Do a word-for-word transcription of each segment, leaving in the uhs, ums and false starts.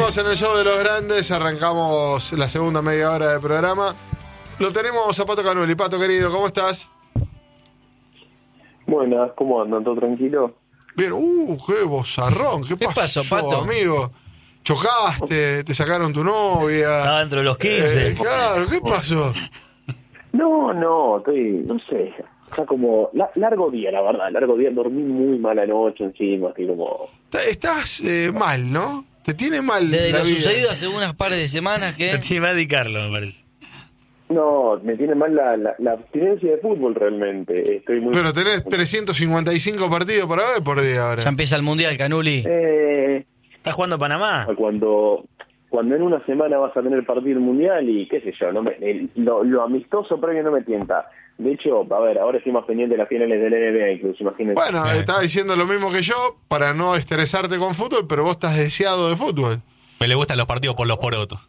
Seguimos en el show de los grandes, arrancamos la segunda media hora del programa. Lo tenemos a Pato Canuli. Pato, querido, ¿cómo estás? Buenas, ¿cómo andan? ¿Todo tranquilo? Bien, uh, qué bozarrón, ¿qué, ¿Qué pasó, pasó, Pato? amigo? Chocaste, te sacaron tu novia. Estaba dentro de los quince. Eh, claro, ¿qué pasó? No, no, estoy, no sé, ya como, la, largo día, la verdad, largo día, dormí muy mal anoche encima, así como... Estás eh, mal, ¿no? Te tiene mal Desde la lo vida. sucedido hace unas pares de semanas que... Te va a dedicarlo, me parece. No, me tiene mal la, la, la abstinencia de fútbol realmente, estoy muy... Pero tenés trescientos cincuenta y cinco partidos para ver por día ahora. Ya empieza el Mundial, Canuli. Eh, ¿Estás jugando Panamá? cuando, cuando en una semana vas a tener partido mundial y qué sé yo, no me, el- lo, lo amistoso previo no me tienta. De hecho, a ver, ahora estoy más pendiente de las finales del N B A incluso, imagínense. Bueno, estaba diciendo lo mismo que yo para no estresarte con fútbol, pero vos estás deseado de fútbol. Me le gustan los partidos por los porotos.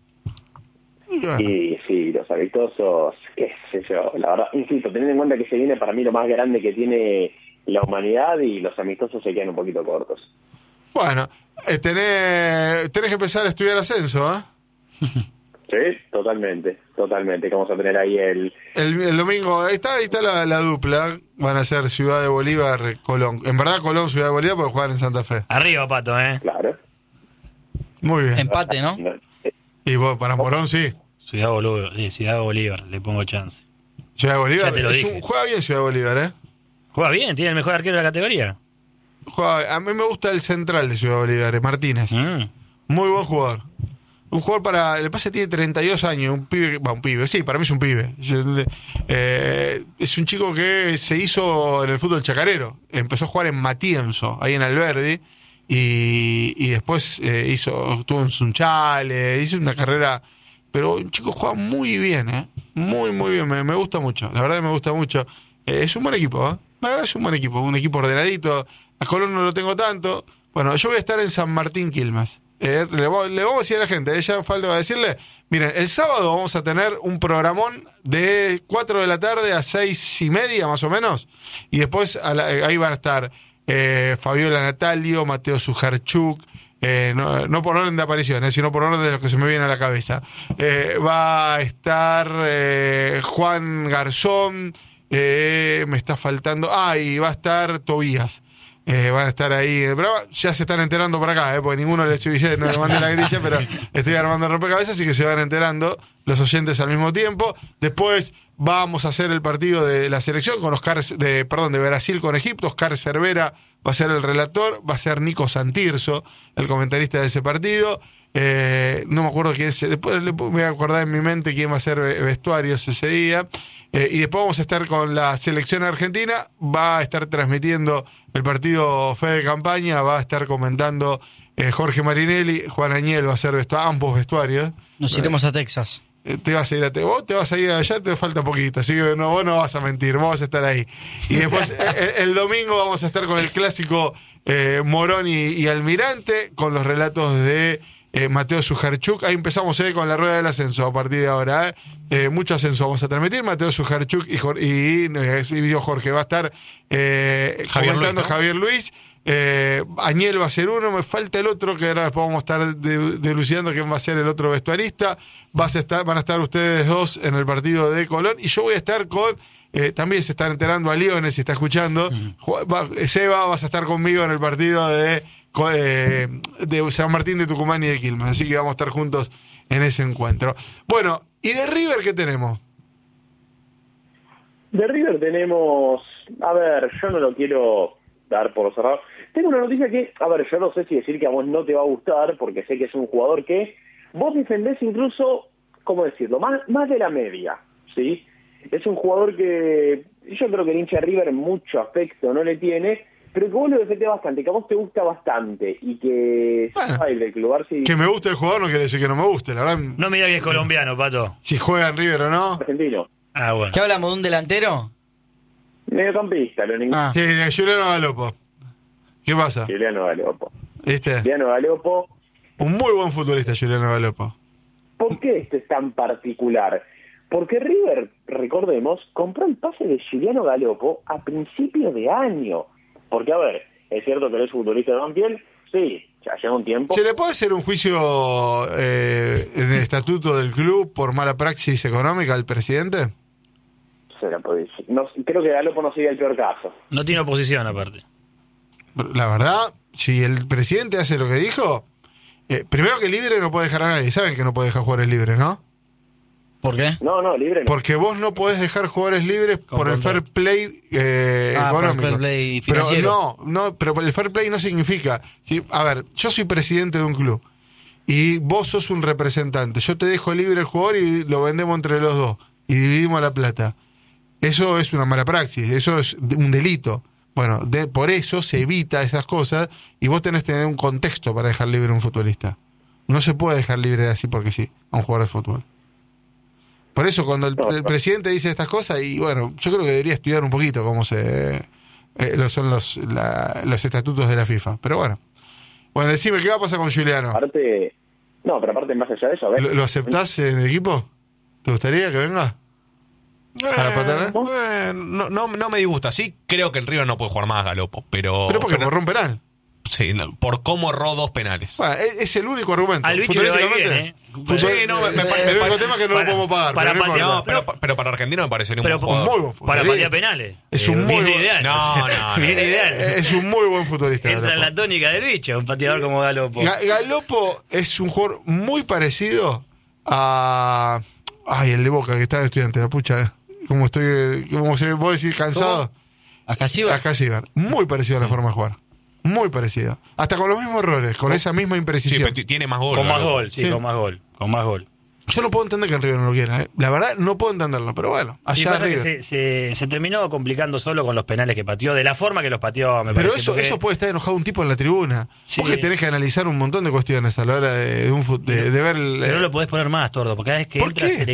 Y bueno, Y sí, los amistosos, qué sé yo, la verdad, insisto, teniendo en cuenta que se viene para mí lo más grande que tiene la humanidad y los amistosos se quedan un poquito cortos. bueno eh, tenés, tenés que empezar a estudiar ascenso, ¿eh? Sí, totalmente, totalmente, que vamos a tener ahí el... El, el domingo, ahí está, ahí está la, la dupla. Van a ser Ciudad de Bolívar, Colón. En verdad, Colón, Ciudad de Bolívar, porque juegan en Santa Fe. Arriba, Pato, ¿eh? Claro. Muy bien. Empate, ¿no? Y vos, para Morón, sí. Ciudad Bolívar, sí, Ciudad Bolívar, le pongo chance. Ciudad de Bolívar. Ya te lo es dije. un- juega bien Ciudad de Bolívar, ¿eh? Juega bien, tiene el mejor arquero de la categoría. Juega, a mí me gusta el central de Ciudad de Bolívar, eh, Martínez. Mm. Muy buen jugador. Un jugador para... El pase tiene treinta y dos años, un pibe... Bueno, un pibe, sí, para mí es un pibe. Yo, eh, es un chico que se hizo en el fútbol chacarero. Empezó a jugar en Matienzo, ahí en Alberdi, y, y después eh, hizo estuvo en Sunchales, hizo una carrera... Pero un chico juega muy bien, ¿eh? Muy, muy bien, me, me gusta mucho. La verdad que me gusta mucho. Eh, es un buen equipo, ¿eh? La verdad es un buen equipo, un equipo ordenadito. A Colón no lo tengo tanto. Bueno, yo voy a estar en San Martín Quilmes. Eh, le, voy- le vamos a decir a la gente, ella falta va a decirle, miren, el sábado vamos a tener un programón de cuatro de la tarde a seis y media más o menos, y después a la- ahí van a estar eh, Fabiola Natalio, Mateo Sujarchuk, eh, no, no por orden de apariciones, sino por orden de lo que se me viene a la cabeza. Eh, va a estar eh, Juan Garzón, eh, me está faltando, ah, y va a estar Tobías. Eh, van a estar ahí en el programa. Ya se están enterando por acá, eh, porque ninguno les avisé, no le mandé la grilla, pero estoy armando el rompecabezas, así que se van enterando los oyentes al mismo tiempo. Después vamos a hacer el partido de la selección con Oscar, de, perdón, de Brasil con Egipto. Oscar Cervera va a ser el relator, va a ser Nico Santirso, el comentarista de ese partido. Eh, no me acuerdo quién es, después le- me voy a acordar en mi mente quién va a ser ve- vestuarios ese día. Eh, y después vamos a estar con la selección argentina, va a estar transmitiendo el partido Fede Campaña, va a estar comentando eh, Jorge Marinelli, Juan Añel va a ser vestu- ambos vestuarios. Nos iremos a Texas. Eh, te vas a ir a te vos te vas a ir allá, te falta poquito, así que no, vos no vas a mentir, vos vas a estar ahí. Y después eh, el, el domingo vamos a estar con el clásico eh, Morón y, y Almirante, con los relatos de eh, Mateo Sujarchuk. Ahí empezamos eh, con la rueda del ascenso a partir de ahora. Eh. Eh, mucho ascenso vamos a transmitir. Mateo Sujarchuk y, Jor- y, y, y Jorge va a estar eh, Javier comentando Luis, ¿no? Javier Luis. Eh, Añel va a ser uno, me falta el otro que ahora después vamos a estar de- delucidando quién va a ser el otro vestuarista. Vas a estar, van a estar ustedes dos en el partido de Colón y yo voy a estar con, eh, también se están enterando a Leones si está escuchando. Ju- va- Seba, vas a estar conmigo en el partido de, co- eh, de San Martín de Tucumán y de Quilmes, así que vamos a estar juntos en ese encuentro. Bueno, ¿y de River qué tenemos? De River tenemos, a ver, yo no lo quiero dar por cerrado. Tengo una noticia que, a ver, yo no sé si decir que a vos no te va a gustar, porque sé que es un jugador que vos defendés incluso, ¿cómo decirlo?, más, más de la media, ¿sí? Es un jugador que yo creo que el hincha de River mucho afecto no le tiene, pero que vos lo defendés bastante, que a vos te gusta bastante, y que... Bueno, ay, del club Arce- que me guste el jugador no quiere decir que no me guste, la verdad. No me digas que es colombiano, Pato. Si juega en River o no. argentino, Ah, bueno. ¿Qué hablamos de un delantero? mediocampista, lo único. Ah, Sí, de Juliano Galopo. ¿Qué pasa? Juliano Galopo. ¿Viste? Juliano Galopo. Un muy buen futbolista, Juliano Galopo. ¿Por qué esto es tan particular? Porque River, recordemos, compró el pase de Juliano Galopo a principio de año. Porque, a ver, es cierto que él es futbolista de Banfield, sí, ya lleva un tiempo. ¿Se le puede hacer un juicio eh, en el estatuto del club por mala praxis económica al presidente? Se la puede decir. No, creo que Galopo no sería el peor caso. No tiene oposición aparte. La verdad, si el presidente hace lo que dijo, eh, primero que libre no puede dejar a nadie. Saben que no puede dejar jugadores libres, ¿no? ¿Por qué? No, no, libre no. Porque vos no podés dejar jugadores libres por el fair play eh, Ah, por el económico. fair play pero financiero. no, no, pero el fair play no significa. ¿sí? A ver, yo soy presidente de un club y vos sos un representante. Yo te dejo libre el jugador y lo vendemos entre los dos y dividimos la plata. Eso es una mala praxis, eso es un delito. Bueno, de, por eso se evita esas cosas y vos tenés que tener un contexto para dejar libre a un futbolista. No se puede dejar libre así porque sí a un jugador de fútbol. Por eso cuando el, el presidente dice estas cosas, y bueno, yo creo que debería estudiar un poquito cómo se eh, lo son los, la, los estatutos de la FIFA. Pero bueno. Bueno, decime, ¿qué va a pasar con Juliano? Aparte, no, pero aparte más allá de eso, a ver. ¿Lo, lo aceptás en el equipo? ¿Te gustaría que venga? ¿Para patar? Eh, no, no, no me disgusta. Sí, creo que el River no puede jugar más a Galopo, pero... Pero porque pero- por un penal. Sí, no, por cómo erró dos penales. Bueno, es, es el único argumento. Al bicho le va a ir bien, ¿eh? Futbolísticamente, Sí, no, me- me- me- el único para- tema es que no para- lo podemos pagar. para pero no patear- importa. No, pero, pero para Argentina me parecería un Pero buen un jugador. muy buen Para futbolista. patear penales. Es un Eh, muy viene buen- ideal. No, no, no. Viene ideal. Eh, Es un muy buen futbolista. Entra en Galopo. la tónica del bicho, un pateador como Galopo. Ga- Galopo es un jugador muy parecido a... Ay, el de Boca, que está en Estudiante, la pucha. eh. Como estoy, como se vos decís, cansado. Acá sí A Casíbar. Muy parecido a la forma de jugar. Muy parecido. Hasta con los mismos errores, con esa misma Sí, imprecisión. pero t- tiene más gol. Con más Galopo. gol, sí, Sí. con más gol. Con más gol. Yo no puedo entender que en River no lo quiera. ¿eh? La verdad, no puedo entenderlo, pero bueno, Y allá pasa que River. se, se, se terminó complicando solo con los penales que pateó, de la forma que los pateó, me Pero parece. eso, porque- eso puede estar enojado un tipo en la tribuna. Sí. Porque tenés que analizar un montón de cuestiones a la hora de, de un fut- de, de ver el, Pero no lo podés poner más, Tordo, porque cada vez que ¿Por entras qué?